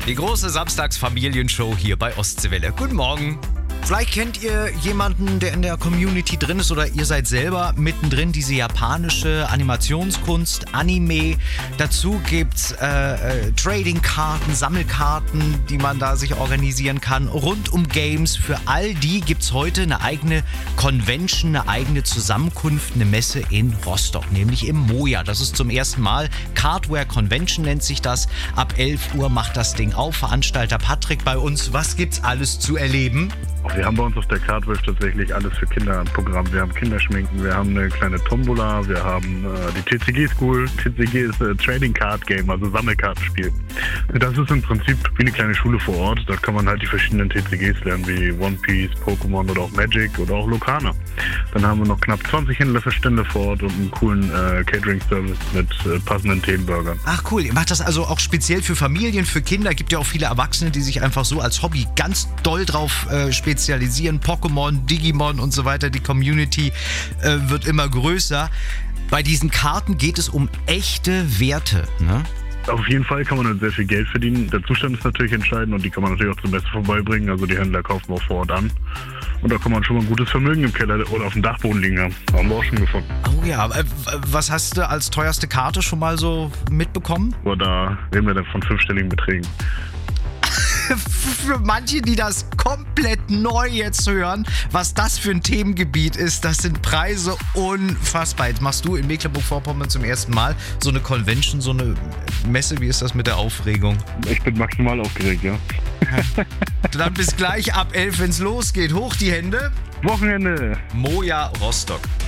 Die große Samstagsfamilienshow hier bei Ostseewelle. Guten Morgen. Vielleicht kennt ihr jemanden, der in der Community drin ist oder ihr seid selber mittendrin, diese japanische Animationskunst, Anime. Dazu gibt's Trading-Karten, Sammelkarten, die man da sich organisieren kann. Rund um Games. Für all die gibt's heute eine eigene Convention, eine eigene Zusammenkunft, eine Messe in Rostock, nämlich im Moja. Das ist zum ersten Mal. Cardware Convention nennt sich das. Ab 11 Uhr macht das Ding auf. Veranstalter Patrick bei uns. Was gibt's alles zu erleben? Wir haben bei uns auf der Cardwave tatsächlich alles für Kinder im Programm. Wir haben Kinderschminken, wir haben eine kleine Tombola, wir haben die TCG School. TCG ist Trading Card Game, also Sammelkartenspiel. Das ist im Prinzip wie eine kleine Schule vor Ort. Da kann man halt die verschiedenen TCGs lernen, wie One Piece, Pokémon oder auch Magic oder auch Lokana. Dann haben wir noch knapp 20 Händlerverstände vor Ort und einen coolen Catering-Service mit passenden Themenburgern. Ach cool, ihr macht das also auch speziell für Familien, für Kinder. Gibt ja auch viele Erwachsene, die sich einfach so als Hobby ganz doll drauf spezialisieren. Pokémon, Digimon und so weiter. Die Community wird immer größer. Bei diesen Karten geht es um echte Werte, ne? Auf jeden Fall kann man halt sehr viel Geld verdienen. Der Zustand ist natürlich entscheidend und die kann man natürlich auch zum Besten vorbeibringen. Also die Händler kaufen auch vor Ort an. Und da kann man schon mal ein gutes Vermögen im Keller oder auf dem Dachboden liegen haben. Haben wir auch schon gefunden. Oh ja, was hast du als teuerste Karte schon mal so mitbekommen? Aber da reden wir dann von 5-stelligen Beträgen. Für manche, die das komplett neu jetzt hören, was das für ein Themengebiet ist, das sind Preise unfassbar. Jetzt machst du in Mecklenburg-Vorpommern zum ersten Mal so eine Convention, so eine Messe. Wie ist das mit der Aufregung? Ich bin maximal aufgeregt, ja. Dann bis gleich ab 11, wenn es losgeht. Hoch die Hände. Wochenende. Moja Rostock.